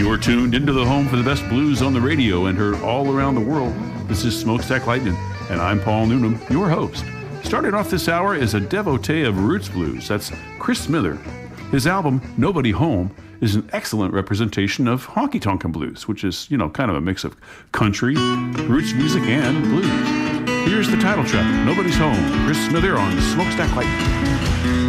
You're tuned into the home for the best blues on the radio and heard all around the world. This is Smokestack Lightning, and I'm Paul Noonan, your host. Starting off this hour is a devotee of roots blues. That's Chris Smither. His album, Nobody Home, is an excellent representation of honky-tonkin' blues, which is, kind of a mix of country, roots music, and blues. Here's the title track, Nobody's Home, Chris Smither on Smokestack Lightning.